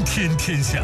天天下。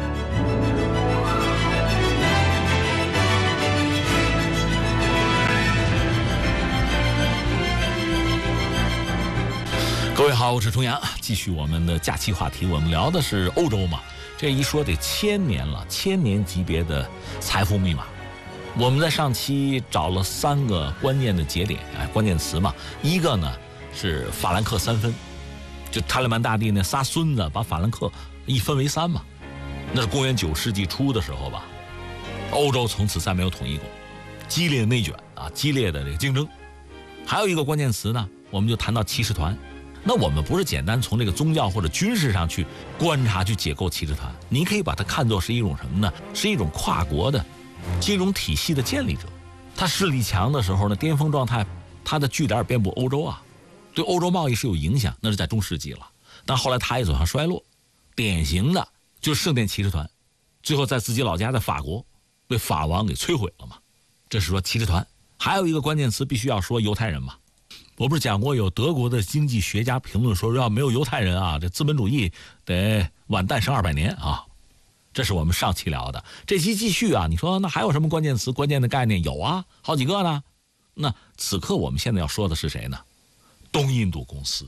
各位好，我是重阳，继续我们的假期话题。我们聊的是欧洲嘛，这一说得千年了，千年级别的财富密码。我们在上期找了3个关键的节点，关键词嘛。一个呢是法兰克三分，就查理曼大帝那仨孙子把法兰克一分为3嘛，那是公元9世纪初的时候吧。欧洲从此再没有统一过，激烈的内卷啊，激烈的这个竞争。还有一个关键词呢，我们就谈到骑士团。那我们不是简单从这个宗教或者军事上去观察去解构骑士团，您可以把它看作是一种什么呢？是一种跨国的金融体系的建立者。他势力强的时候呢，巅峰状态，他的据点遍布欧洲啊，对欧洲贸易是有影响，那是在中世纪了。但后来他也走向衰落，典型的就是圣殿骑士团，最后在自己老家在法国被法王给摧毁了嘛。这是说骑士团。还有一个关键词必须要说犹太人嘛。我不是讲过有德国的经济学家评论说，要没有犹太人啊，这资本主义得晚诞生200年啊。这是我们上期聊的。这期继续啊，你说那还有什么关键词关键的概念？有啊，好几个呢。那此刻我们现在要说的是谁呢？东印度公司。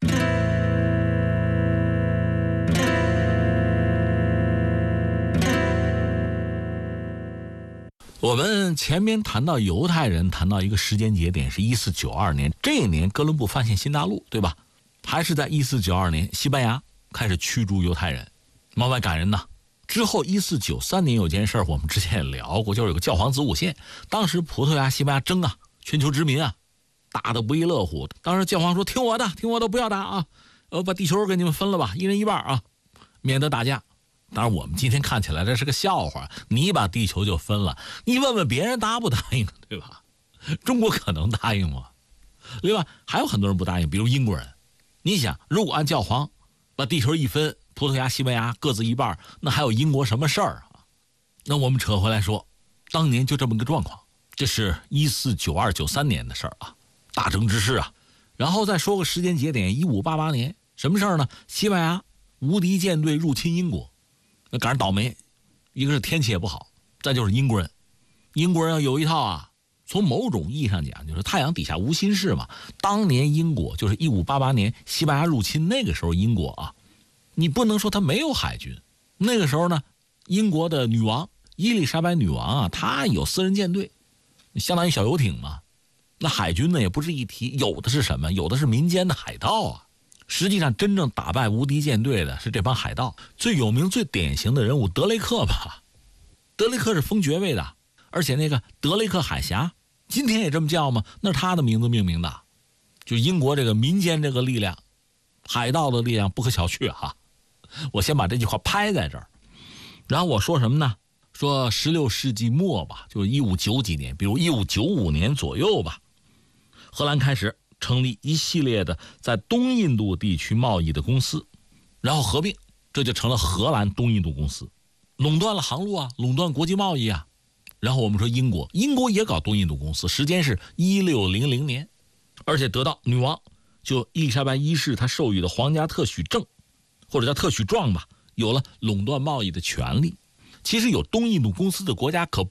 我们前面谈到犹太人，谈到一个时间节点是1492年，这一年哥伦布发现新大陆，对吧？还是在1492年，西班牙开始驱逐犹太人，往外赶人呢。之后1493年有件事我们之前也聊过，就是有个教皇子午线，当时葡萄牙、西班牙争啊，全球殖民啊，打得不亦乐乎。当时教皇说：“听我的，听我的，不要打啊！我把地球给你们分了吧，一人一半啊，免得打架。”当然我们今天看起来这是个笑话，你把地球就分了，你问问别人答不答应，对吧？中国可能答应吗？另外还有很多人不答应，比如英国人。你想，如果按教皇把地球一分，葡萄牙、西班牙各自一半，那还有英国什么事儿啊？那我们扯回来说，当年就这么个状况，这是1492、93年的事儿啊，大争之势啊。然后再说个时间节点，1588年，什么事儿呢？西班牙无敌舰队入侵英国。那赶上倒霉，一个是天气也不好，再就是英国人要有一套啊。从某种意义上讲，就是太阳底下无新事嘛。当年英国就是1588年西班牙入侵，那个时候英国啊，你不能说他没有海军。那个时候呢，英国的女王伊丽莎白女王啊，她有私人舰队，相当于小游艇嘛。那海军呢也不是一提，有的是什么？有的是民间的海盗啊。实际上真正打败无敌舰队的是这帮海盗，最有名最典型的人物德雷克吧。德雷克是封爵位的，而且那个德雷克海峡今天也这么叫吗？那是他的名字命名的。就英国这个民间这个力量，海盗的力量不可小觑啊。我先把这句话拍在这儿，然后我说什么呢？说16世纪末吧，就是1590几年，比如1595年左右吧，荷兰开始成立一系列的在东印度地区贸易的公司，然后合并，这就成了荷兰东印度公司，垄断了航路啊，垄断国际贸易啊。然后我们说英国也搞东印度公司，时间是1600年，而且得到女王就伊丽莎白一世她授予的皇家特许证，或者叫特许状吧，有了垄断贸易的权利。其实有东印度公司的国家可